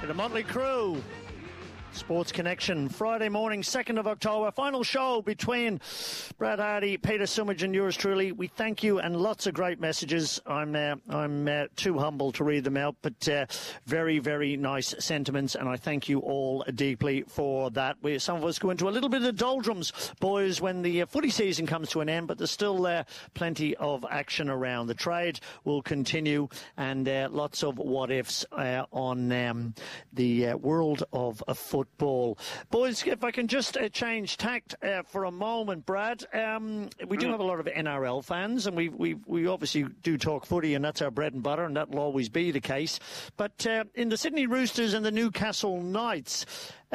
to the Motley Crew. Sports Connection, Friday morning, 2nd of October. Final show between Brad Hardy, Peter Sumich and yours truly. We thank you and lots of great messages. I'm too humble to read them out, but very, very nice sentiments, and I thank you all deeply for that. Some of us go into a little bit of doldrums, boys, when the footy season comes to an end, but there's still plenty of action around. The trade will continue, and lots of what-ifs on the world of football. Boys, if I can just change tact for a moment, Brad. We do have a lot of NRL fans, and we obviously do talk footy, and that's our bread and butter, and that will always be the case. But in the Sydney Roosters and the Newcastle Knights,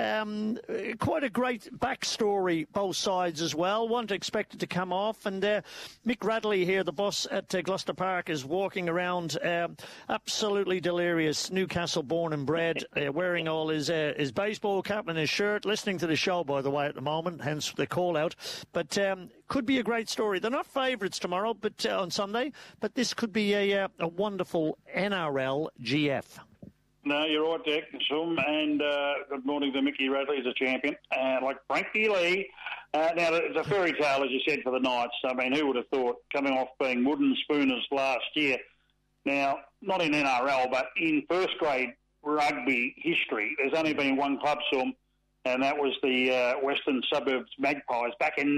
quite a great backstory, both sides as well. One expected to come off, and Mick Radley here, the boss at Gloucester Park, is walking around absolutely delirious, Newcastle born and bred, wearing all his baseball cap and his shirt, listening to the show, by the way, at the moment, hence the call out. But could be a great story. They're not favourites tomorrow, but on Sunday, but this could be a wonderful NRL GF. No, you're right, Dick. And good morning to Mickey Radley, as a champion. Like Frankie Lee. Now, it's a fairy tale, as you said, for the Knights. I mean, who would have thought, coming off being wooden spooners last year. Now, not in NRL, but in first grade rugby history, there's only been one club, and that was the Western Suburbs Magpies back in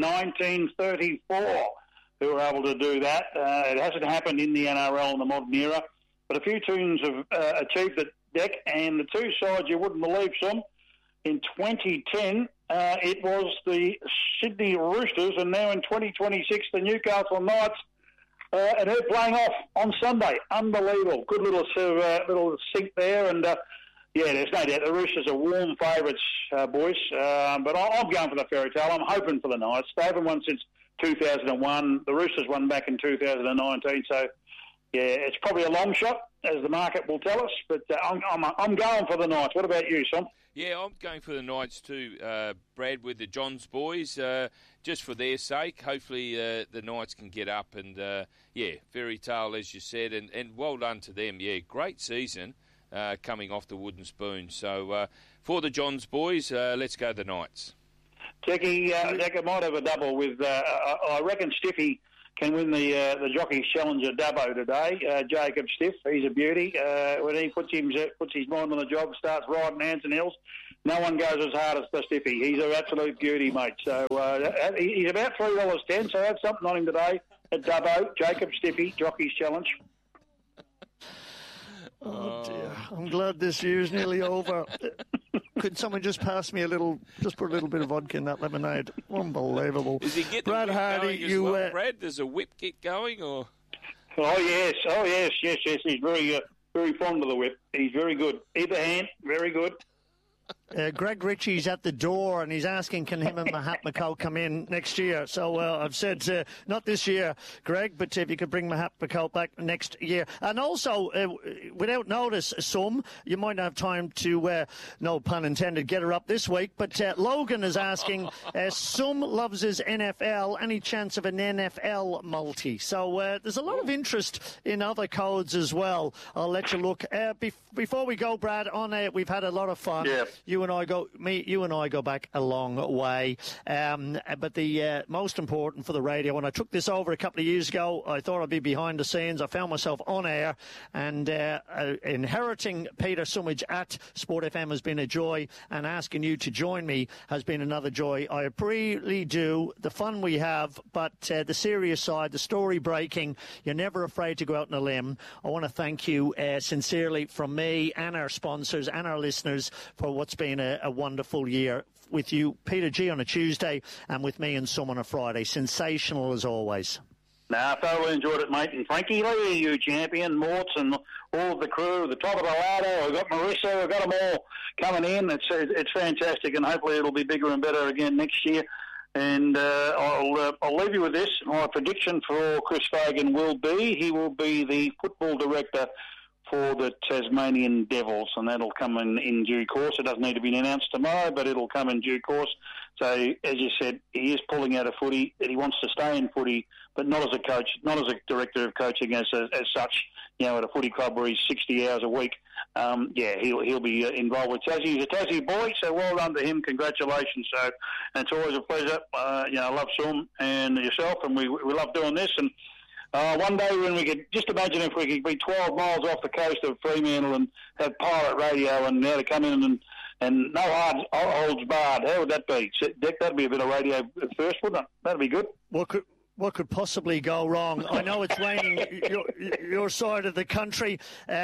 1934, who were able to do that. It hasn't happened in the NRL in the modern era, but a few teams have achieved it, Dick, and the two sides you wouldn't believe, in 2010, it was the Sydney Roosters, and now in 2026, the Newcastle Knights, and they're playing off on Sunday. Unbelievable. Good little sync there, and there's no doubt the Roosters are warm favourites, boys, but I'm going for the fairy tale. I'm hoping for the Knights. They haven't won since 2001. The Roosters won back in 2019, so yeah, it's probably a long shot, as the market will tell us, but I'm going for the Knights. What about you, Sam? Yeah, I'm going for the Knights too, Brad, with the Johns boys, just for their sake. Hopefully the Knights can get up and, fairy tale, as you said, and well done to them. Yeah, great season coming off the wooden spoon. So for the Johns boys, let's go the Knights. Jackie, Jack might have a double with, I reckon Stiffy can win the Jockey's Challenger Dubbo today. Jacob Stiff, he's a beauty. When he puts his mind on the job, starts riding Hanson Hills, no one goes as hard as the Stiffy. He's an absolute beauty, mate. So he's about $3.10, so have something on him today at Dubbo. Jacob Stiffy, Jockey's Challenge. Oh, dear. I'm glad this year's nearly over. Could someone just pass me just put a little bit of vodka in that lemonade? Unbelievable. Does he get the Brad whip Hardy, going as well, Brad? Does a whip get going, or? Oh, yes. He's very fond of the whip. He's very good. Either hand, very good. Greg Ritchie's at the door, and he's asking, can him and Mahatma Kaul come in next year? So I've said, not this year, Greg, but if you could bring Mahatma Kaul back next year. And also, without notice, you might not have time to, no pun intended, get her up this week, but Logan is asking, loves his NFL, any chance of an NFL multi? So there's a lot of interest in other codes as well. I'll let you look. Before we go, Brad, we've had a lot of fun. Yeah. You and I go back a long way. But the most important for the radio, when I took this over a couple of years ago, I thought I'd be behind the scenes. I found myself on air, and inheriting Peter Sumich at Sport FM has been a joy, and asking you to join me has been another joy. I really do. The fun we have, but the serious side, the story breaking, you're never afraid to go out on a limb. I want to thank you sincerely from me and our sponsors and our listeners for what's been a wonderful year with you, Peter G, on a Tuesday, and with me and Sum on a Friday. Sensational as always. I thoroughly enjoyed it, mate. And Frankie Lee, you champion, Morts and all of the crew, the top of the ladder. We've got Marissa, we've got them all coming in. It's fantastic, and hopefully it'll be bigger and better again next year. And I'll leave you with this. My prediction for Chris Fagan will be, he will be the football director for the Tasmanian Devils, and that'll come in due course. It doesn't need to be announced tomorrow, but it'll come in due course. So, as you said, he is pulling out of footy, and he wants to stay in footy, but not as a coach, not as a director of coaching as such, at a footy club where he's 60 hours a week. He'll be involved with Tassie. He's a Tassie boy, so well done to him. Congratulations. So, and it's always a pleasure. I love Sean and yourself, and we love doing this. And one day when we could, just imagine if we could be 12 miles off the coast of Fremantle and have pirate radio and to come in and no holds barred. How would that be? Dick, that'd be a bit of radio first, wouldn't it? That'd be good. What could possibly go wrong? I know it's raining your side of the country,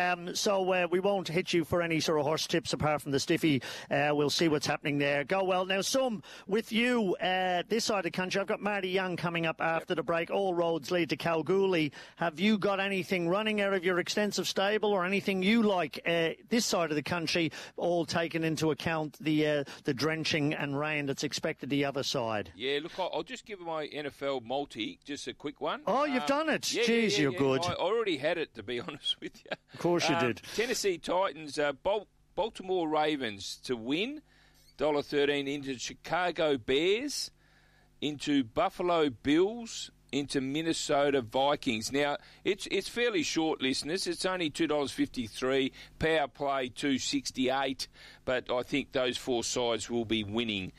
so we won't hit you for any sort of horse tips apart from the stiffy. We'll see what's happening there. Go well. Now, with you, this side of the country, I've got Marty Young coming up after the break. All roads lead to Kalgoorlie. Have you got anything running out of your extensive stable or anything you like this side of the country, all taken into account the drenching and rain that's expected the other side? Yeah, look, I'll just give my NFL multi. Just a quick one. Oh, you've done it. Jeez, you're good. I already had it, to be honest with you. Of course you did. Tennessee Titans, Baltimore Ravens to win, $1.13 into Chicago Bears, into Buffalo Bills, into Minnesota Vikings. Now, it's fairly short, listeners. It's only $2.53, power play $2.68, but I think those four sides will be winning.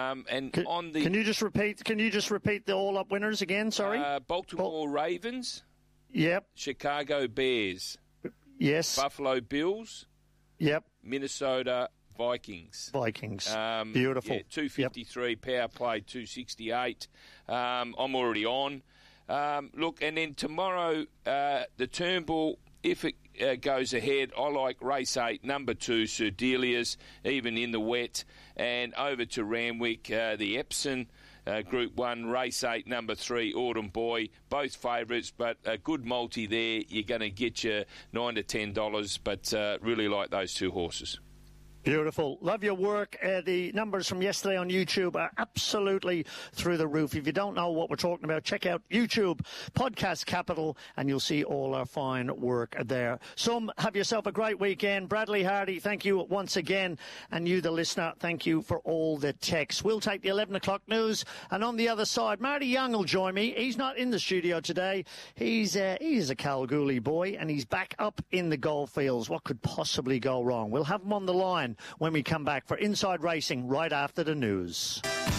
Can you just repeat the all-up winners again? Sorry. Baltimore Ravens. Yep. Chicago Bears. Yes. Buffalo Bills. Yep. Minnesota Vikings. Beautiful. Yeah, 253, power play 268. I'm already on. Look, and then tomorrow, the Turnbull, if it goes ahead, I like race 8, number 2, Sir Delia's, even in the wet, and over to Randwick, the Epsom. Group 1, race 8, number 3, Autumn Boy. Both favourites, but a good multi there. You're going to get your $9 to $10, but really like those two horses. Beautiful. Love your work. The numbers from yesterday on YouTube are absolutely through the roof. If you don't know what we're talking about, check out YouTube, Podcast Capital, and you'll see all our fine work there. Have yourself a great weekend. Bradley Hardy, thank you once again. And you, the listener, thank you for all the texts. We'll take the 11 o'clock news. And on the other side, Marty Young will join me. He's not in the studio today. He's a Kalgoorlie boy, and he's back up in the goldfields. What could possibly go wrong? We'll have him on the line when we come back for Inside Racing right after the news.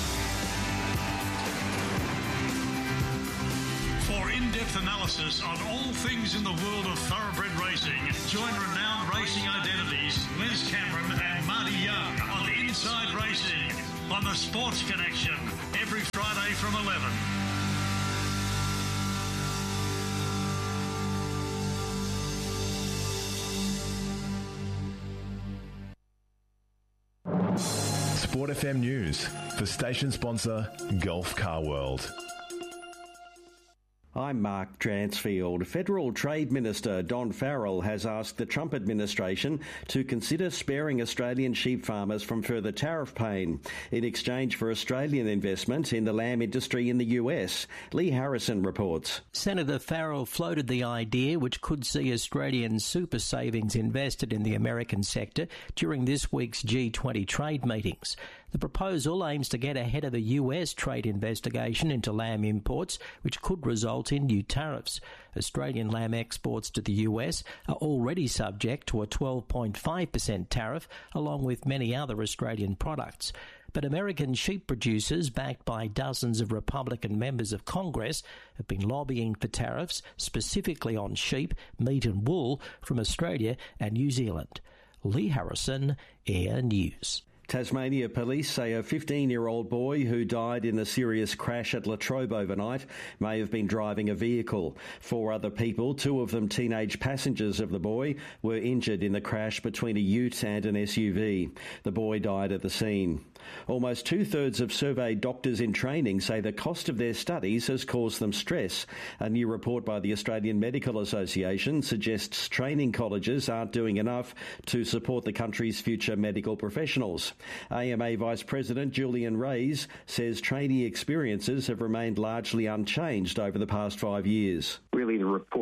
For in-depth analysis on all things in the world of thoroughbred racing, join renowned racing identities Liz Cameron and Marty Young on Inside Racing on the Sports Connection every Friday from 11. Sport FM News for station sponsor Gulf Car World. I'm Mark Dransfield. Federal Trade Minister Don Farrell has asked the Trump administration to consider sparing Australian sheep farmers from further tariff pain in exchange for Australian investment in the lamb industry in the US. Lee Harrison reports. Senator Farrell floated the idea, which could see Australian super savings invested in the American sector during this week's G20 trade meetings. The proposal aims to get ahead of the US trade investigation into lamb imports, which could result in new tariffs. Australian lamb exports to the US are already subject to a 12.5% tariff, along with many other Australian products. But American sheep producers, backed by dozens of Republican members of Congress, have been lobbying for tariffs, specifically on sheep, meat and wool, from Australia and New Zealand. Lee Harrison, Air News. Tasmania police say a 15-year-old boy who died in a serious crash at Latrobe overnight may have been driving a vehicle. 4 other people, 2 of them teenage passengers of the boy, were injured in the crash between a ute and an SUV. The boy died at the scene. Almost 2/3 of surveyed doctors in training say the cost of their studies has caused them stress. A new report by the Australian Medical Association suggests training colleges aren't doing enough to support the country's future medical professionals. AMA Vice President Julian Reyes says trainee experiences have remained largely unchanged over the past 5 years. Really, the report was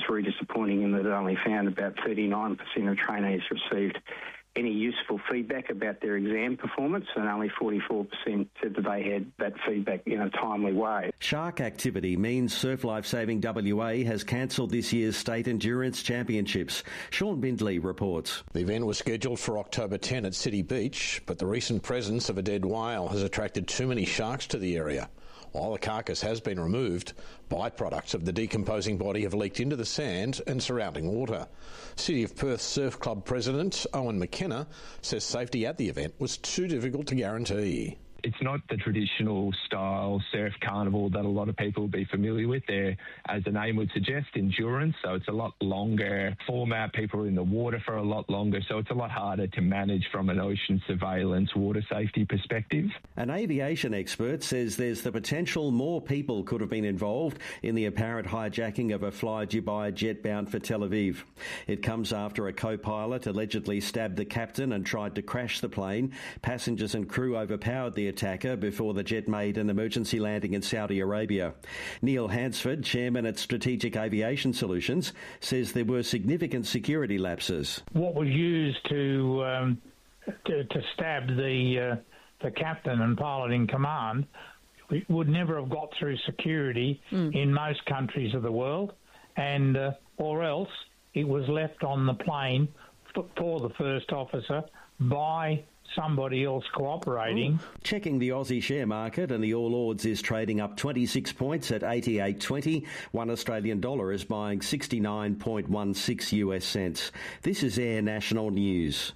very disappointing in that it only found about 39% of trainees received any useful feedback about their exam performance, and only 44% said that they had that feedback in a timely way. Shark activity means Surf Life Saving WA has cancelled this year's State Endurance Championships. Sean Bindley reports. The event was scheduled for October 10 at City Beach, but the recent presence of a dead whale has attracted too many sharks to the area. While the carcass has been removed, byproducts of the decomposing body have leaked into the sand and surrounding water. City of Perth Surf Club President Owen McKenna says safety at the event was too difficult to guarantee. It's not the traditional style surf carnival that a lot of people will be familiar with. They're, as the name would suggest, endurance, so it's a lot longer format. People are in the water for a lot longer, so it's a lot harder to manage from an ocean surveillance, water safety perspective. An aviation expert says there's the potential more people could have been involved in the apparent hijacking of a Fly Dubai jet bound for Tel Aviv. It comes after a co-pilot allegedly stabbed the captain and tried to crash the plane. Passengers and crew overpowered the attacker before the jet made an emergency landing in Saudi Arabia. Neil Hansford, chairman at Strategic Aviation Solutions, says there were significant security lapses. What was used to stab the captain and pilot in command would never have got through security in most countries of the world, and or else it was left on the plane for the first officer by somebody else cooperating. Checking the Aussie share market, and the All Ords is trading up 26 points at 88.20. $1 Australian dollar is buying 69.16 US cents. This is Air National News.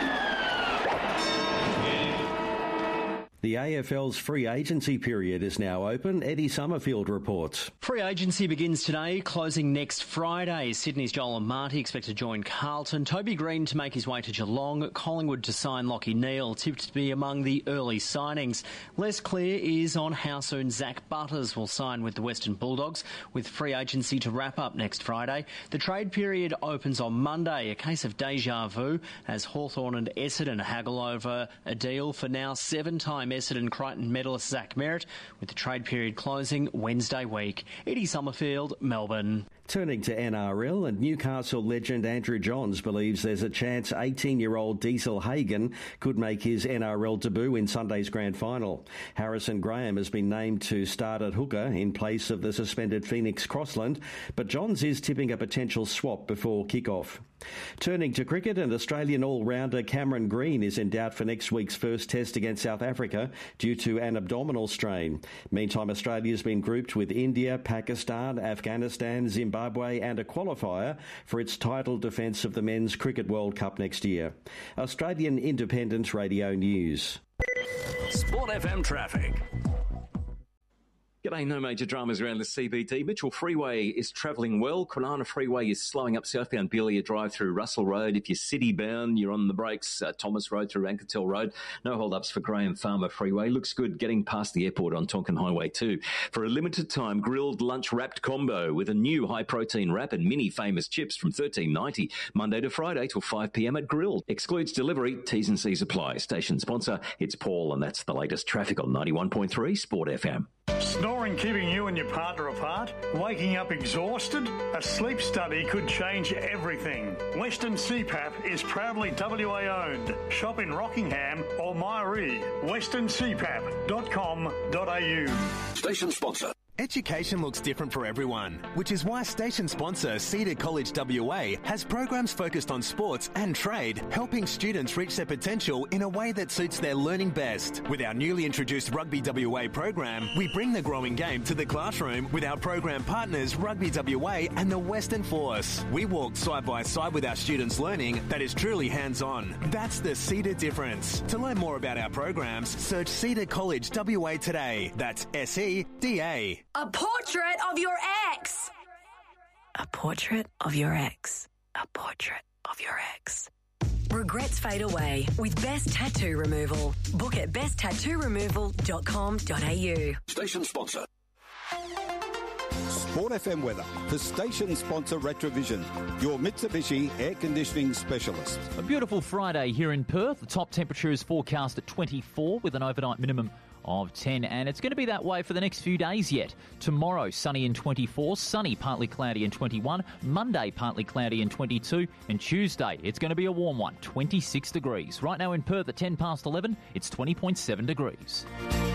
The AFL's free agency period is now open. Eddie Summerfield reports. Free agency begins today, closing next Friday. Sydney's Joel Amartey expect to join Carlton. Toby Green to make his way to Geelong. Collingwood to sign Lachie Neale, tipped to be among the early signings. Less clear is on how soon Zach Butters will sign with the Western Bulldogs, with free agency to wrap up next Friday. The trade period opens on Monday, a case of deja vu, as Hawthorn and Essendon haggle over a deal for now seven-time Essendon Crichton medalist Zach Merritt, with the trade period closing Wednesday week. Eddie Summerfield, Melbourne. Turning to NRL, and Newcastle legend Andrew Johns believes there's a chance 18-year-old Diesel Hagen could make his NRL debut in Sunday's grand final. Harrison Graham has been named to start at hooker in place of the suspended Phoenix Crossland, but Johns is tipping a potential swap before kick-off. Turning to cricket, and Australian all-rounder Cameron Green is in doubt for next week's first test against South Africa due to an abdominal strain. Meantime, Australia's been grouped with India, Pakistan, Afghanistan, Zimbabwe and a qualifier for its title defence of the Men's Cricket World Cup next year. Australian Independent Radio News. Sport FM traffic. G'day, no major dramas around the CBD. Mitchell Freeway is travelling well. Kwinana Freeway is slowing up southbound Belia Drive through Russell Road. If you're city-bound, you're on the brakes. Thomas Road through Ankertel Road. No hold-ups for Graham Farmer Freeway. Looks good getting past the airport on Tonkin Highway 2. For a limited time, grilled lunch wrapped combo with a new high-protein wrap and mini famous chips from $13.90. Monday to Friday till 5 p.m. at Grill. Excludes delivery. T's and C's apply. Station sponsor, it's Paul, and that's the latest traffic on 91.3 Sport FM. Snoring keeping you and your partner apart? Waking up exhausted? A sleep study could change everything. Western CPAP is proudly WA owned. Shop in Rockingham or Myree. westerncpap.com.au. Station sponsor. Education looks different for everyone, which is why station sponsor Cedar College WA has programs focused on sports and trade, helping students reach their potential in a way that suits their learning best. With our newly introduced Rugby WA program, we bring the growing game to the classroom with our program partners Rugby WA and the Western Force. We walk side by side with our students' learning that is truly hands-on. That's the Cedar difference. To learn more about our programs, search Cedar College WA today. That's SEDA. A portrait of your ex. A portrait of your ex. A portrait of your ex. Regrets fade away with Best Tattoo Removal. Book at besttattooremoval.com.au. Station sponsor. Sport FM weather for station sponsor Retrovision, your Mitsubishi air conditioning specialist. A beautiful Friday here in Perth. The top temperature is forecast at 24 with an overnight minimum of 10. And it's going to be that way for the next few days yet. Tomorrow, sunny and 24. Sunny, partly cloudy and 21. Monday, partly cloudy and 22. And Tuesday, it's going to be a warm one, 26 degrees. Right now in Perth at 10 past 11, it's 20.7 degrees.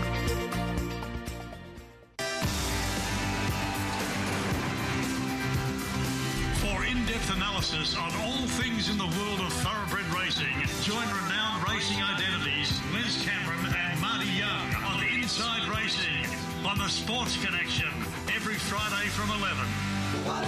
For in-depth analysis on all things in the world of thoroughbred racing, join renowned racing identities Les Cameron and Marty Young on Inside Racing on the Sports Connection every Friday from 11.